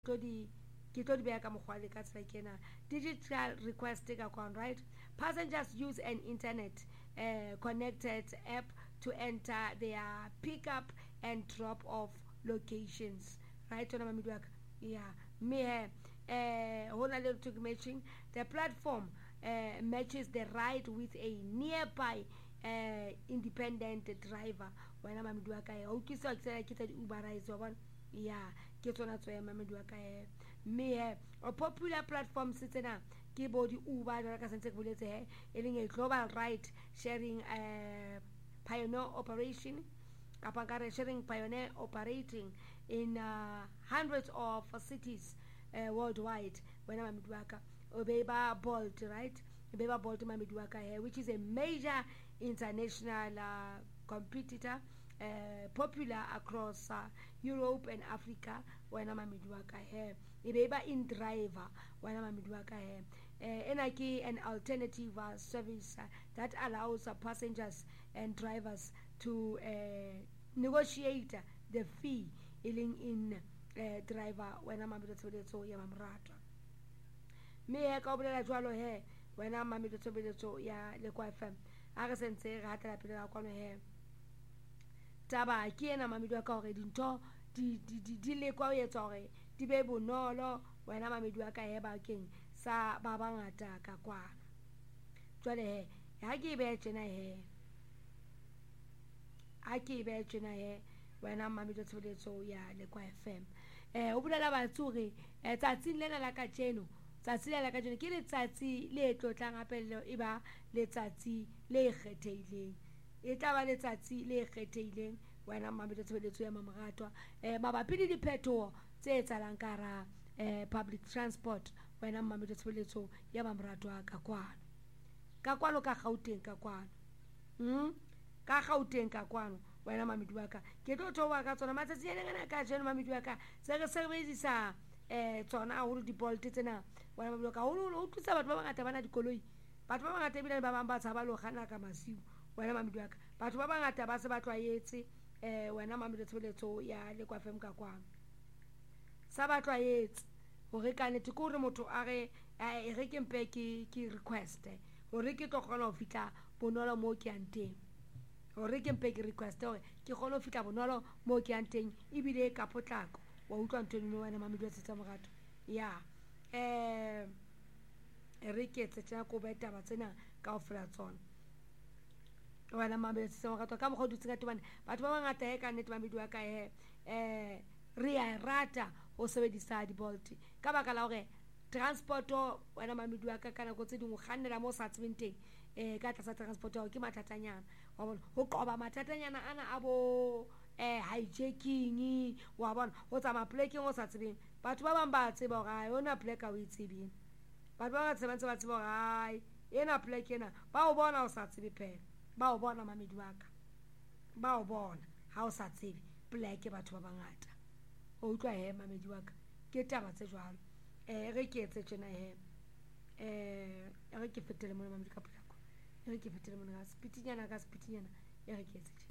digital request account, right? Passengers use an internet connected app to enter their pickup and drop off locations, right? Yeah, me matching the platform matches the ride with a nearby independent driver. When I'm Uber, yeah, ke tsona tso ya mamedi wa ka me a popular platform setsena ke body Uber jwalo ka sentse ke boletse e leng a global ride sharing pioneer operation sharing pioneer operating in hundreds of cities worldwide. Wena mamedi wa ka o be ba Bolt, right? Be ba Bolt mamedi wa ka which is a major international competitor popular across Europe and Africa. Wena mamedi wa ka e be ba in driver. Wena mamedi wa ka an alternative service that allows passengers and drivers to negotiate the fee in driver. Wena mamedi tshebetso ya mamratwa me ka bolela jwalo wena mamedi tshebetso ya Lekwa FM a re sentse re hatela pele ka kwano taba ke ena mamedi wa ka hore dintho di lekwa o etsa hore di be bonolo. Wena mamedi wa ka bakeng sa ba bangata ka kwana jwale ha ke be tjena wena mamedi tshebetso ya Lekwa FM o bolela batho hore tsatsing lena la ka jeno ke letsatsi le tlotlang apello e ba letsatsi le kgethehileng e tla ba letsatsi le kgethehileng. Wena mamedi tshebetso ya mamratwa mabapi le diphethoho tse etsalang ka ra public transport. Wena mamedi tshebetso ya mamratwa ka kwano ka Gauteng ka kwano ka Gauteng ka kwano. Wena mamedi wa ka ke tlo thoba ka tsona matsatsi a ngana ka jeno mamedi wa ka se re sebedisa tsona haholo di-Bolt tsena. Wena mamedi wa ka o thusa batho ba bangata bana dikoloi, batho ba bangata ebile ba bang ba tshaba le ho kganna ka masiu. Wena mamedi wa ka batho ba bangata ba se ba tlwaetse wena mamedi tshebetso ya Lekwa FM ka kwano sa ba tlwaetse hore ka nnete ke hore motho a re ke mpe ke request hore ke tlo kgona ho fitla bonolo mo ke yang teng, hore ke mpe ke request hore ke kgone ho fitla bonolo mo ke yang teng ebile ka potlako. Wa utlwa ntho eno wena mamedi wa tsetsa morato ya re ke tsetsa ko beta ba tsena ka ofela tsona. Wena mamedi tsetsa morato ka mokgo dutse ka tobane batho ba bangata ka nnete mamedi wa ka re a rata ho sebedisa di-Bolt ka baka la hore transporto. Wena mamedi wa ka nako tse ding o kgannela mo sa tsebeng teng ka tlasa transport ke mathatanyana wa bona ho qoba mathatanyana ana a bo hijacking wa bona ho tsamaya plekeng o sa tsebeng. Batho ba bang ba tseba hore yona pleka o itsebeng, batho ba tsebang ba tseba hore ena pleke ena ba o bona o sa tsebe phela, ba o bona mamedi wa ka ba o bona ha o sa tsebe pleke batho ba bangata. O utlwa mamedi wa ka ke taba tse jwalo re ke etse tjena re ke fetele mona mamedi ka potlako re ke fetele mona ka spitinyana e re ke etse